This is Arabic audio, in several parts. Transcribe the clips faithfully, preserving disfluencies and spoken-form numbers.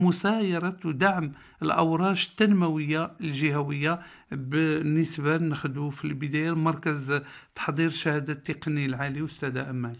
مسايرة ودعم الأوراش التنموية الجهوية. بالنسبة نخدو في البداية مركز تحضير شهادة التقني العالي. أستاذة أمال،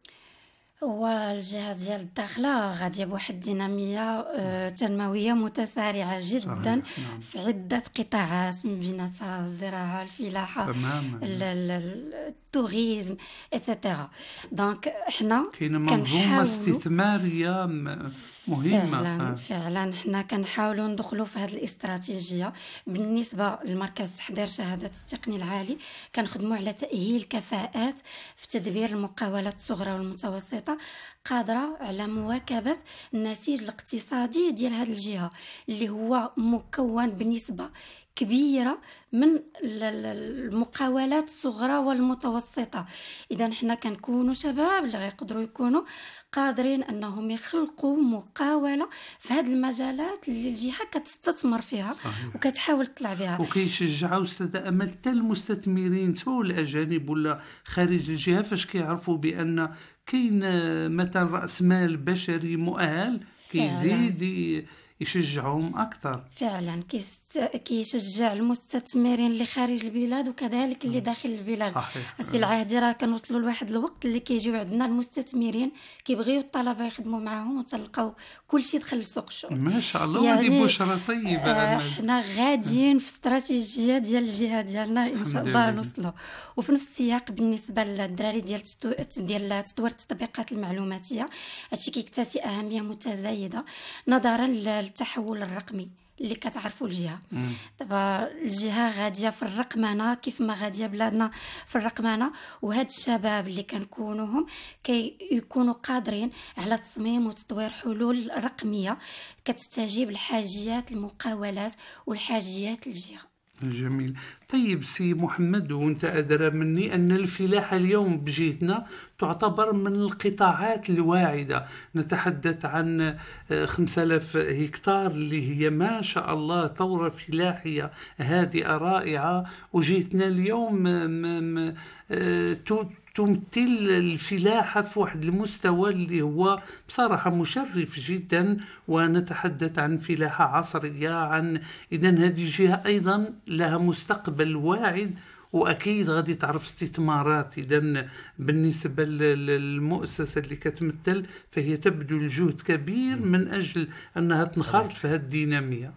هو الجهة ديال الداخلة غادية بواحد الدينامية آه، تنموية متسارعة جدا صحيح، نعم، في عدة قطاعات، من بيناتها الزراعة، الفلاحة، تماما، ال- نعم. ال- ال- التوريزم إتسيتيرا. دونك احنا كاينة منظومة كنحاولوا استثمارية م- مهمة. فعلا آه. فعلا حنا كنحاولوا ندخلوا في هذه الاستراتيجيه. بالنسبه لمركز تحضير شهاده التقني العالي، كنخدموا على تاهيل كفاءات في تدبير المقاولات الصغرى والمتوسطه، قادره على مواكبه النسيج الاقتصادي ديال هذه الجهه، اللي هو مكون بنسبه كبيره من ال- ال- المقاولات الصغرى والمتوسطه. اذا حنا كنكونوا شباب اللي غيقدروا يكونوا قادرين انهم يخلقوا مقاوله في هذه المجالات اللي الجهه كتستثمر فيها صحيح. وكتحاول تطلع بها. وكيشجعوا أستاذة أمل حتى المستثمرين سواء الأجانب ولا خارج الجهة، فاش كيعرفوا بأن كاين آه، مثلا رأس مال بشري مؤهل، فعلا كيزيد ي- يشجعهم أكثر. فعلا كيست... كيشجع المستثمرين اللي خارج البلاد وكذلك اللي داخل البلاد. صحيح. السي العهدي راه كنوصلوا لواحد الوقت اللي كيجيو عندنا المستثمرين كيبغيو الطلبه يخدموا معاهم وتلقاو كلشي دخل لسوق الشغل. ما شاء الله، وهذه يعني بشرى طيبة آه، أمل. حنا غاديين في استراتيجيه ديال الجهه ديالنا ان شاء الحمد الله لله. نوصلوا. وفي نفس السياق بالنسبه للدراري ديال تستو... ديال تطوير التطبيقات المعلوماتيه، هادشي كيكتسي اهميه متزايده نظرا للتحول الرقمي اللي كتعرفوا الجهه. مم. دابا الجهه غاديه في الرقمنه كيف ما غاديه بلادنا في الرقمنه، وهاد الشباب اللي كنكونوهم كيكونوا قادرين على تصميم وتطوير حلول رقميه كتستجيب لحاجيات المقاولات والحاجيات الجهه. جميل. طيب سي محمد، وانت أدرى مني أن الفلاحة اليوم بجهتنا تعتبر من القطاعات الواعدة. نتحدث عن آه، خمسة آلاف هكتار اللي هي ما شاء الله ثورة فلاحية هادئة رائعة. وجهتنا اليوم م- م- آه، تو- تمثل الفلاحة في واحد المستوى اللي هو بصراحة مشرف جدا. ونتحدث عن فلاحة عصرية، عن إذن هذه جهة أيضا لها مستقبل واعد، وأكيد غادي تعرف استثمارات. إذن بالنسبة لل- للمؤسسة اللي كتمثل، فهي تبذل جهد كبير من أجل أنها تنخرط في هذه الدينامية.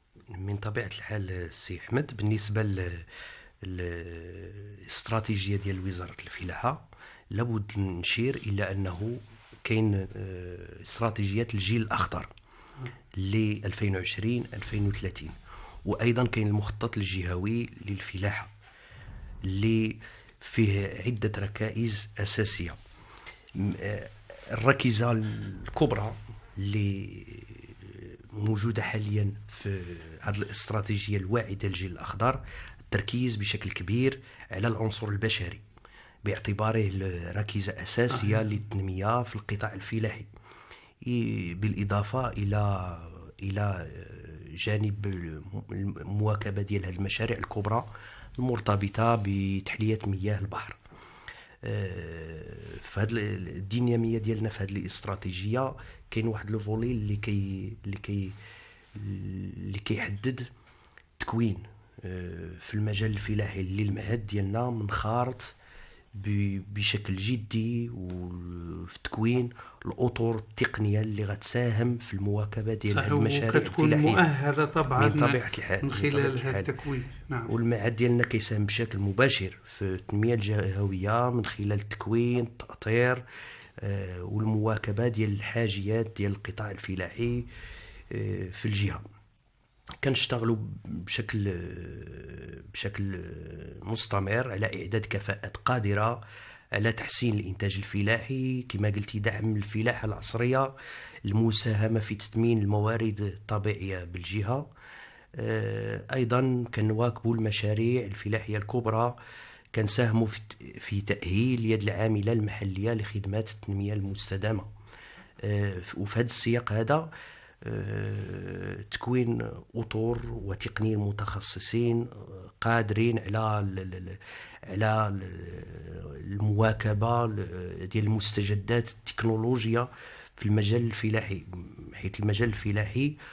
من طبيعة الحال السي أحمد، بالنسبة ل الاستراتيجية ديال وزارة الفلاحة، لابد نشير إلى أنه كاين آه، استراتيجية الجيل الأخضر ل ألفين وعشرين ألفين وثلاثين، وأيضا كاين المخطط الجهوي للفلاحة اللي فيه عدة ركائز أساسية. م- آه، الركيزة الكبرى اللي موجودة حاليا في هذه الاستراتيجية الواعدة للجيل الأخضر، التركيز بشكل كبير على العنصر البشري باعتباره ركيزة أساسية للتنمية في القطاع الفلاحي، بالإضافة إلى إلى جانب المواكبة ديال هذه المشاريع الكبرى المرتبطة بتحلية مياه البحر. في هذه الدينامية ديالنا في هذه الاستراتيجية كاين واحد لو فولي اللي كي اللي كي اللي كيحدد تكوين في المجال الفلاحي اللي المعهد ديالنا منخرط بشكل جدي وفي تكوين الاطر التقنيه اللي غتساهم في المواكبه ديال هذه المشاريع كتكون الفلاحيه مؤهله طبعا من طبيعه الحال من خلال هذا التكوين. نعم. والمعهد ديالنا كيساهم بشكل مباشر في التنميه الجهويه من خلال التكوين، التاطير آه والمواكبه ديال الحاجيات ديال القطاع الفلاحي آه في الجهه. كنشتغلوا بشكل بشكل مستمر على إعداد كفاءات قادرة على تحسين الإنتاج الفلاحي، كما قلتي دعم الفلاحة العصرية، المساهمة في تثمين الموارد الطبيعية بالجهة. أيضا كنواكبوا المشاريع الفلاحية الكبرى، كنساهموا في تأهيل اليد العاملة المحلية لخدمات التنمية المستدامة. وفي هذا السياق هذا تكوين أطر وتقنيين متخصصين قادرين على على المواكبة ديال المستجدات التكنولوجيا في المجال الفلاحي، حيث المجال الفلاحي